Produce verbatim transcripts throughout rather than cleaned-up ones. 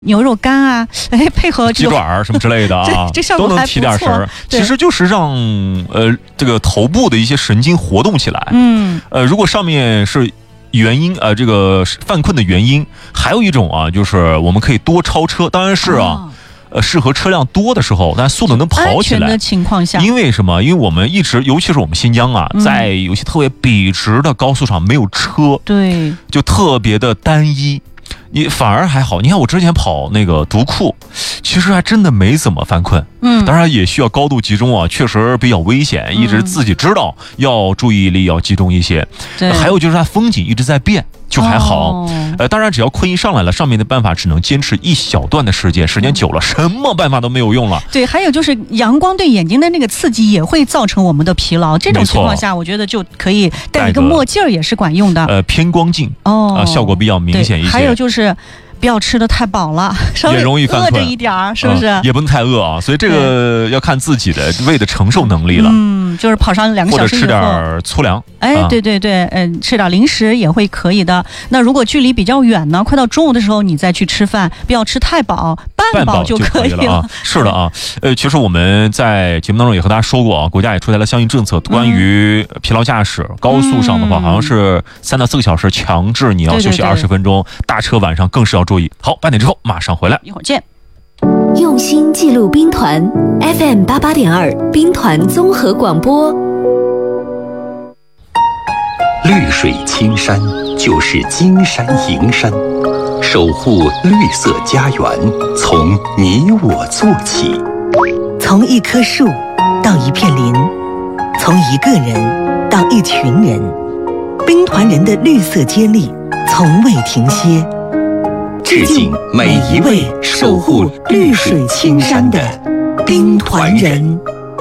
牛肉干啊，哎，配合这鸡爪什么之类的啊， 这这效果都能提点神儿。其实就是让呃这个头部的一些神经活动起来。嗯，呃，如果上面是原因，呃，这个犯困的原因，还有一种啊，就是我们可以多超车，当然是啊。哦呃，适合车辆多的时候，但速度能跑起来。安全的情况下， 因为什么？因为我们一直，尤其是我们新疆啊，嗯、在有些特别笔直的高速上没有车， 对， 就特别的单一。你反而还好，你看我之前跑那个独库，其实还真的没怎么犯困。嗯，当然也需要高度集中啊，确实比较危险，嗯、一直自己知道要注意力要集中一些。对，还有就是它风景一直在变。就还好，哦、呃，当然只要困意上来了，上面的办法只能坚持一小段的时间，时间久了，什么办法都没有用了。 对，还有就是阳光对眼睛的那个刺激也会造成我们的疲劳，这种情况下，我觉得就可以戴一个墨镜也是管用的。 呃，偏光镜哦、呃，效果比较明显一些。 还有就是。不要吃的太饱了，稍微饿着一点儿，是不是、嗯？ 也不能太饿啊，所以这个要看自己的胃的承受能力了。 嗯，就是跑上两个小时以后， 或者吃点粗粮。 哎，啊、对对对，嗯、呃，吃点零食也会可以的。那如果距离比较远呢，快到中午的时候你再去吃饭，不要吃太饱，半饱就可以了。 以了啊。是的啊，呃，其实我们在节目当中也和大家说过啊，国家也出台了相应政策，关于疲劳驾驶，嗯、高速上的话，好像是三到四个小时强制你要休息二十分钟，对对对，大车晚上更是要注意。好，半点之后马上回来， 一会儿见。 用心记录兵团 F M 八八点二兵团综合广播。 绿水青山就是金山银山，守护绿色家园，从你我做起。 从一棵树到一片林，从一个人到一群人，兵团人的绿色接力从未停歇。 致敬每一位守护绿水青山的兵团人。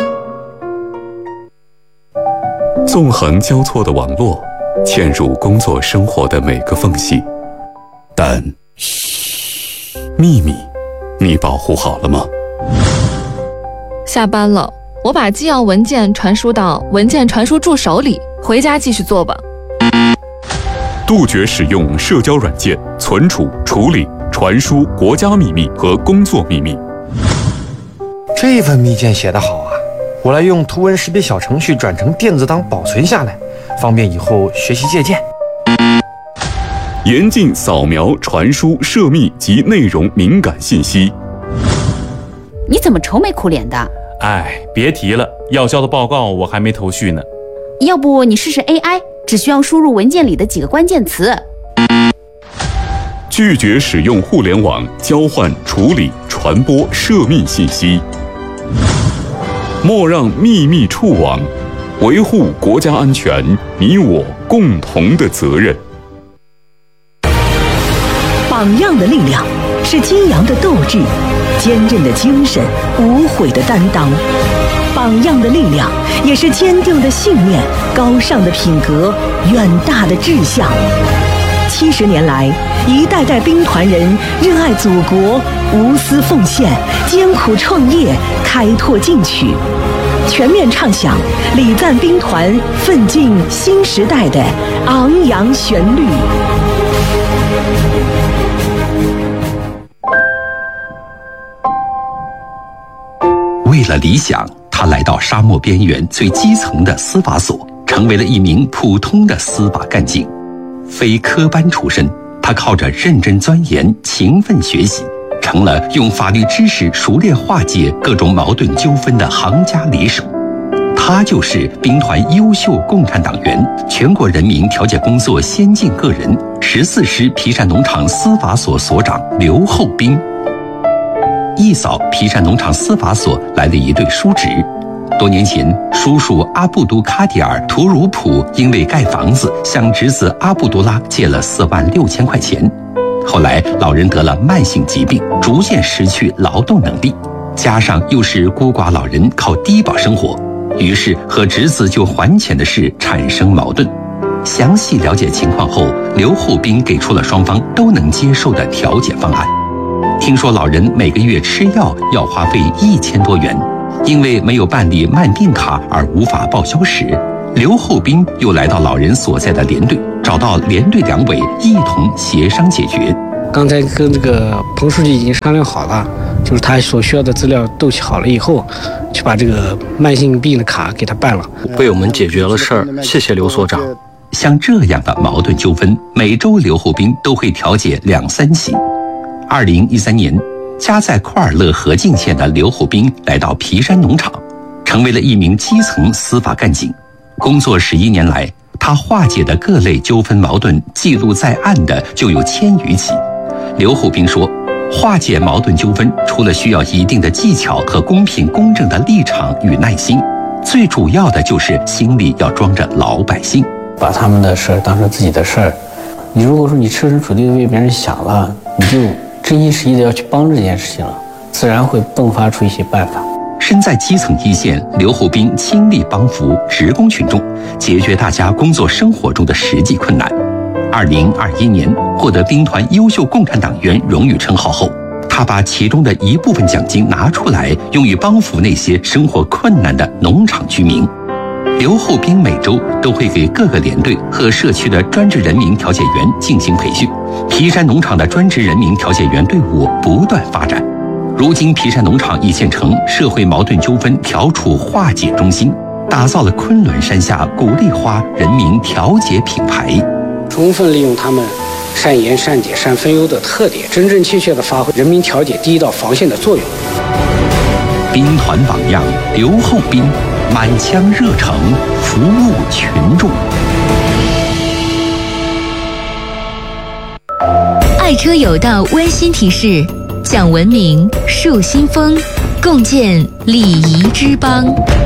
纵横交错的网络嵌入工作生活的每个缝隙，但嘘，秘密你保护好了吗？ 下班了，我把纪要文件传输到文件传输助手里，回家继续做吧。 杜绝使用社交软件存储、处理、传输国家秘密和工作秘密。 这份密件写得好啊，我来用图文识别小程序转成电子档保存下来，方便以后学习借鉴。 严禁扫描、传输涉密及内容敏感信息。 你怎么愁眉苦脸的？ 哎，别提了，要交的报告我还没头绪呢。 要不你试试 A I， 只需要输入文件里的几个关键词。 拒绝使用互联网交换、处理、传播涉密信息。莫让秘密触网，维护国家安全，你我共同的责任。 榜样的力量是激扬的斗志，坚韧的精神，无悔的担当。榜样的力量也是坚定的信念，高尚的品格，远大的志向。七十年来，一代代兵团人热爱祖国，无私奉献，艰苦创业，开拓进取，全面唱响礼赞兵团奋进新时代的昂扬旋律。 为了理想，他来到沙漠边缘最基层的司法所，成为了一名普通的司法干警。非科班出身，他靠着认真钻研、勤奋学习，成了用法律知识熟练化解各种矛盾纠纷的行家里手。他就是兵团优秀共产党员、全国人民调解工作先进个人、十四师皮山农场司法所所长刘厚斌。一扫皮山农场司法所来了一对叔侄。多年前，叔叔阿布都卡迪尔图鲁普因为盖房子向侄子阿布都拉借了四万六千块钱。后来老人得了慢性疾病，逐渐失去劳动能力，加上又是孤寡老人靠低保生活，于是和侄子就还钱的事产生矛盾。详细了解情况后，刘厚斌给出了双方都能接受的调解方案。听说老人每个月吃药要花费一千多元，因为没有办理慢病卡而无法报销时，刘厚斌又来到老人所在的连队，找到连队两委一同协商解决。 刚才跟这个彭书记已经商量好了，就是他所需要的资料斗齐好了以后，去把这个慢性病的卡给他办了， 为我们解决了事儿。谢谢刘所长。 像这样的矛盾纠纷，每周刘厚斌都会调解两三起。二零一三年，家在库尔勒河静县的刘厚斌来到皮山农场，成为了一名基层司法干警。工作十一年来，他化解的各类纠纷矛盾记录在案的就有千余起。刘厚斌说，化解矛盾纠纷除了需要一定的技巧和公平公正的立场与耐心，最主要的就是心里要装着老百姓， 把他们的事儿当成自己的事儿。你如果说你设身处地的为别人想了，你就真心实意的要去帮这件事情了，自然会迸发出一些办法。 身在基层一线，刘厚斌倾力帮扶职工群众，解决大家工作生活中的实际困难。二零二一年获得兵团优秀共产党员荣誉称号后，他把其中的一部分奖金拿出来，用于帮扶那些生活困难的农场居民。刘厚斌每周都会给各个连队和社区的专职人民调解员进行培训，皮山农场的专职人民调解员队伍不断发展。如今，皮山农场已建成社会矛盾纠纷调处化解中心，打造了昆仑山下古丽花人民调解品牌， 充分利用他们善言善解善分忧的特点，真真切切地发挥人民调解第一道防线的作用。 兵团榜样刘厚斌，满腔热诚服务群众。 爱车有道温馨提示：讲文明，树新风，共建礼仪之邦。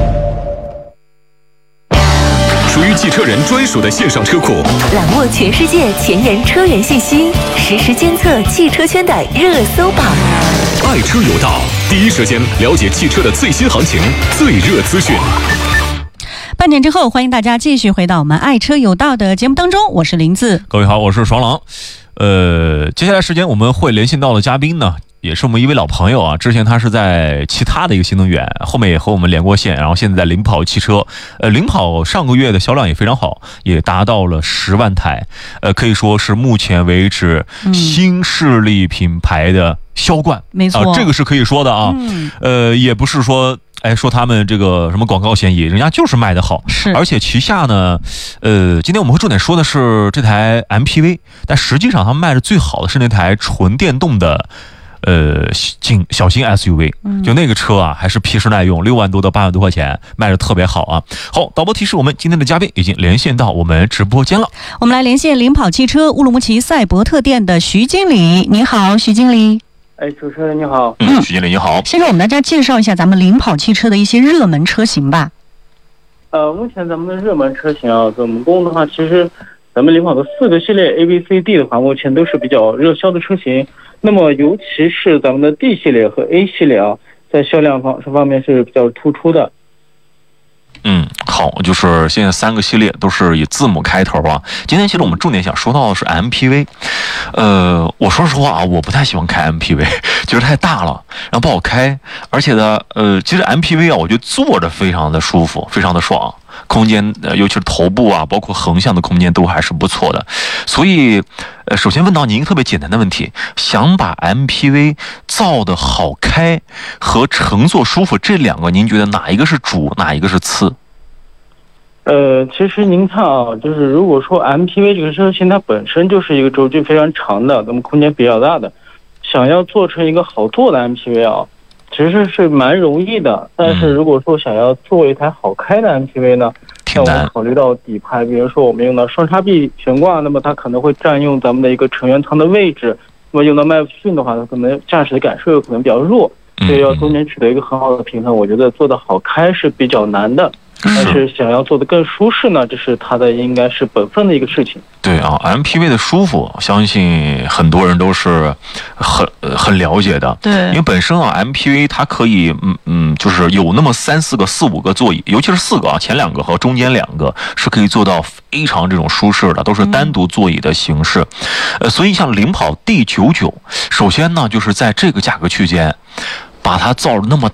属于汽车人专属的线上车库， 揽握全世界前沿车源信息，实时监测汽车圈的热搜榜。 爱车有道，第一时间了解汽车的最新行情、最热资讯。 半点之后，欢迎大家继续回到我们爱车有道的节目当中，我是林子。 各位好，我是爽朗。呃，接下来时间我们会连线到的嘉宾呢，也是我们一位老朋友啊，之前他是在其他的一个新能源，后面也和我们连过线，然后现在在领跑汽车，呃，领跑上个月的销量也非常好，也达到了十万台，呃，可以说是目前为止新势力品牌的销冠， 嗯、没错、 呃，这个是可以说的啊，嗯、呃，也不是说。哎，说他们这个什么广告嫌疑，人家就是卖得好， 是， 而且旗下呢，呃，今天我们会重点说的是这台 M P V， 但实际上他们卖的最好的是那台纯电动的，呃，小小型 S U V，、嗯、就那个车啊，还是皮实耐用，六万多到八万多块钱，卖的特别好啊。好，导播提示我们今天的嘉宾已经连线到我们直播间了， 我们来连线领跑汽车乌鲁木齐赛博特店的徐经理，你好，徐经理。 哎，主持人你好。 嗯，徐经理你好。 先给我们大家介绍一下咱们领跑汽车的一些热门车型吧。 呃，目前咱们的热门车型啊，总共的话，其实咱们领跑的四个系列 A B C D 的话，目前都是比较热销的车型。那么尤其是咱们的 D 系列和 A 系列啊，在销量方方面是比较突出的。 嗯，好，就是现在三个系列都是以字母开头啊。今天其实我们重点想说到的是 M P V， 呃，我说实话啊，我不太喜欢开 M P V， 觉得太大了，然后不好开，而且呢，呃，其实 M P V 啊，我觉得坐着非常的舒服，非常的爽，空间，呃，尤其是头部啊，包括横向的空间都还是不错的。所以，呃，首先问到您一个特别简单的问题，想把 M P V 造的好开和乘坐舒服这两个，您觉得哪一个是主，哪一个是次？ 呃，其实您看啊，就是如果说 M P V 这个车型它本身就是一个轴距非常长的，那么空间比较大的，想要做成一个好坐的 M P V 啊，其实是蛮容易的。但是如果说想要做一台好开的 M P V 呢，那我们考虑到底盘，比如说我们用到双叉臂悬挂，那么它可能会占用咱们的一个成员舱的位置，那么用到麦弗逊的话，它可能驾驶的感受有可能比较弱，所以要中间取得一个很好的平衡，我觉得做的好开是比较难的。但是想要做的更舒适呢，这是它的应该是本分的一个事情。 对啊 ，M P V 的舒服，相信很多人都是很很了解的。 对， 因为本身啊 ，M P V 它可以嗯嗯，就是有那么三四个、四五个座椅，尤其是四个啊，前两个和中间两个是可以做到非常这种舒适的，都是单独座椅的形式。嗯、呃，所以像领跑 D 九十九，首先呢，就是在这个价格区间，把它造那么大。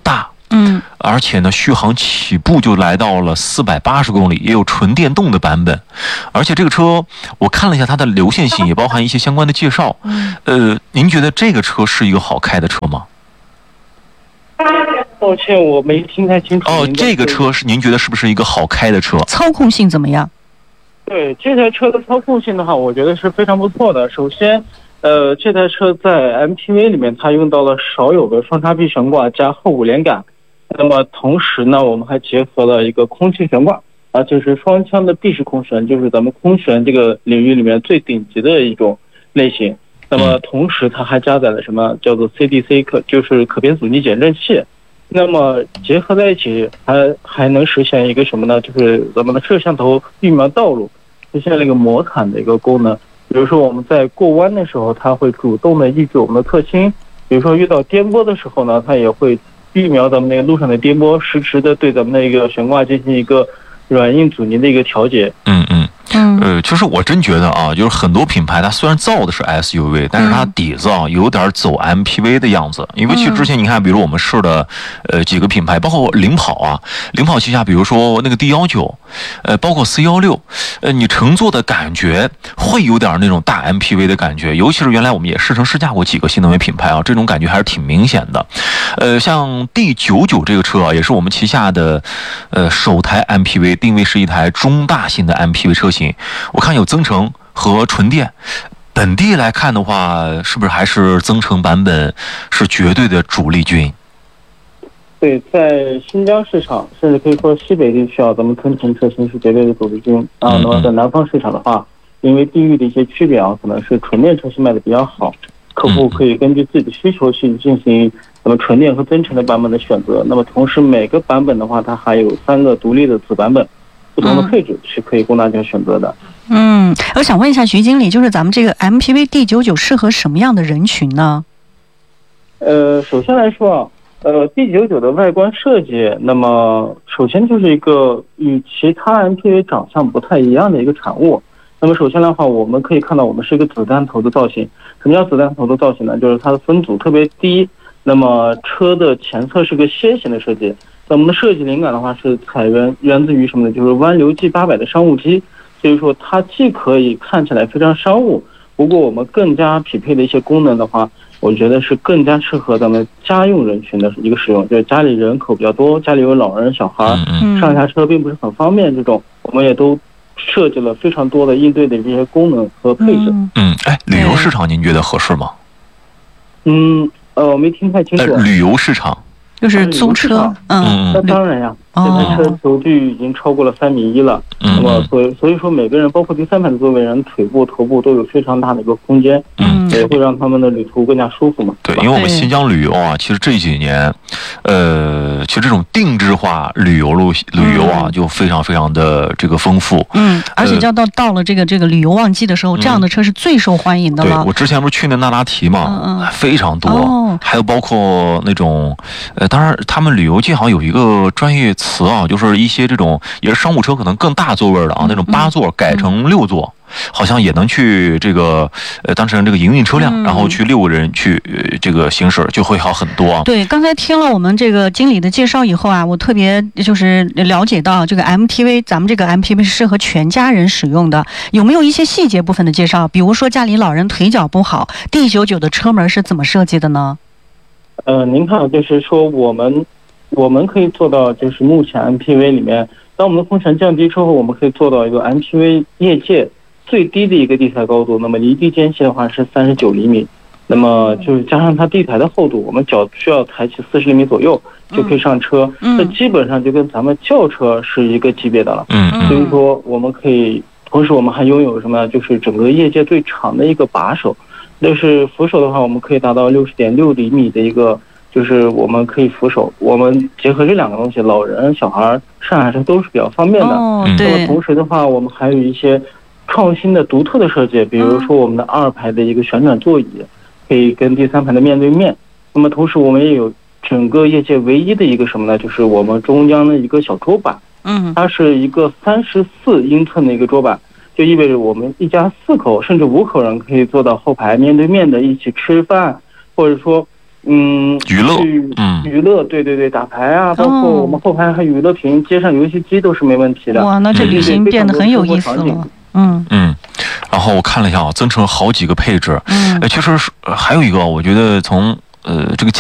嗯， 而且呢，续航起步就来到了四百八十公里，也有纯电动的版本。而且这个车我看了一下它的流线型，也包含一些相关的介绍。 嗯， 呃，您觉得这个车是一个好开的车吗？ 抱歉，我没听太清楚。 哦，这个车是您觉得是不是一个好开的车？ 操控性怎么样？ 对，这台车的操控性的话，我觉得是非常不错的。首先，呃，这台车在 M P V 里面，它用到了少有的双叉臂悬挂加后五连杆。那么同时呢，我们还结合了一个空气悬挂，啊，就是双腔的闭式空悬，就是咱们空悬这个领域里面最顶级的一种类型。那么同时，它还加载了什么叫做 C D C 可，就是可变阻尼减震器。那么结合在一起，还还能实现一个什么呢？就是咱们的摄像头预瞄道路，实现了一个魔毯的一个功能。比如说我们在过弯的时候，它会主动的抑制我们的侧倾；比如说遇到颠簸的时候呢，它也会预瞄咱们那个路上的颠簸，实时的对咱们的一个悬挂进行一个软硬阻尼的一个调节。 嗯嗯。呃，其实我真觉得啊，就是很多品牌它虽然造的是 S U V， 但是它底子啊有点走 M P V 的样子。因为其实之前你看，比如我们试的呃几个品牌，包括领跑啊，领跑旗下比如说那个 D 一九，呃，包括 C 一六，呃，你乘坐的感觉会有点那种大 M P V 的感觉。尤其是原来我们也试乘试驾过几个新能源品牌啊，这种感觉还是挺明显的。呃，像 D 九九这个车啊，也是我们旗下的呃首台 M P V， 定位是一台中大型的 M P V 车型。我看有增程和纯电，本地来看的话，是不是还是增程版本是绝对的主力军？ 对，在新疆市场，甚至可以说西北地区啊，咱们增程车型是绝对的主力军啊。那么在南方市场的话，因为地域的一些区别啊，可能是纯电车型卖的比较好，客户可以根据自己的需求去进行咱们纯电和增程的版本的选择。那么同时每个版本的话，它还有三个独立的子版本。不同的配置是可以供大家选择的。 嗯，我想问一下徐经理，就是咱们这个 M P V D 九九适合什么样的人群呢？ 呃，首先来说啊，呃 D 九九的外观设计，那么首先就是一个与其他 M P V 长相不太一样的一个产物。那么首先的话，我们可以看到我们是一个子弹头的造型。什么叫子弹头的造型呢？就是它的分组特别低，那么车的前侧是个楔形的设计。那我们的设计灵感的话是采源源自于什么呢？就是湾流 G 八百的商务机，所以说它既可以看起来非常商务，不过我们更加匹配的一些功能的话，我觉得是更加适合咱们家用人群的一个使用，就是家里人口比较多，家里有老人小孩，上下车并不是很方便，这种我们也都设计了非常多的应对的这些功能和配置。 嗯，哎，旅游市场您觉得合适吗？ 嗯，呃，我没听太清楚。 呃、旅游市场。 就是租车， 嗯，那当然呀，这台车轴距已经超过了三米一了， 嗯、 那么所以所以说每个人，包括第三排的座位人，腿部、头部都有非常大的一个空间， 嗯， 也会让他们的旅途更加舒服嘛。 对，因为我们新疆旅游啊，其实这几年，呃，其实这种定制化旅游路旅游啊，就非常非常的这个丰富， 嗯，而且要到到了这个这个旅游旺季的时候，这样的车是最受欢迎的了。 对，我之前不是去那那拉提嘛， 嗯嗯， 非常多， 哦， 还有包括那种，呃。当然，他们旅游界好像有一个专业词啊，就是一些这种也是商务车，可能更大座位的啊，那种八座改成六座，好像也能去这个呃当成这个营运车辆， 嗯、 然后去六个人去、呃、这个行驶就会好很多啊。 对，刚才听了我们这个经理的介绍以后啊，我特别就是了解到这个 M P V， 咱们这个 M P V 是适合全家人使用的。有没有一些细节部分的介绍？比如说家里老人腿脚不好 ，D 九九的车门是怎么设计的呢？ 呃，您看，就是说我们我们可以做到，就是目前 M P V 里面，当我们的风尘降低之后，我们可以做到一个 M P V 业界最低的一个地台高度。那么离地间隙的话是三十九厘米，那么就是加上它地台的厚度，我们脚需要抬起四十厘米左右就可以上车。 嗯， 这基本上就跟咱们轿车是一个级别的了。 嗯， 所以说我们可以，同时我们还拥有什么？就是整个业界最长的一个把手。就是扶手的话，我们可以达到六十点六厘米的一个，就是我们可以扶手。我们结合这两个东西，老人、小孩、上下车都是比较方便的。 哦，对。 那么同时的话，我们还有一些创新的、独特的设计，比如说我们的二排的一个旋转座椅，可以跟第三排的面对面。那么同时，我们也有整个业界唯一的一个什么呢？就是我们中央的一个小桌板。 嗯， 它是一个三十四英寸的一个桌板。就意味着我们一家四口甚至五口人可以坐到后排面对面的一起吃饭，或者说嗯， 娱乐， 嗯，娱乐，对对对，打牌啊，包括我们后排还有娱乐屏，接上游戏机都是没问题的。 哇，那这旅行变得很有意思了。嗯嗯，然后我看了一下啊，增成好几个配置。嗯，确实是，还有一个，我觉得从呃这个。